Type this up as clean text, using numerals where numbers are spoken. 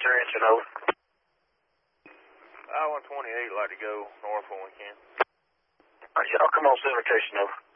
Inch and over. I-128 like to go north when we can. All right, y'all come on center, Cajun over.